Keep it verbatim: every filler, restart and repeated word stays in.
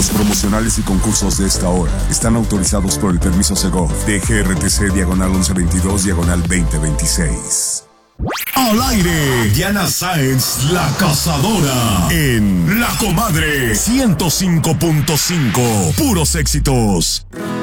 Los promocionales y concursos de esta hora están autorizados por el permiso Segov de G R T C diagonal once veintidós diagonal veinte veintiséis. Al aire, Diana Sáenz, la cazadora, en La Comadre ciento cinco punto cinco, puros éxitos.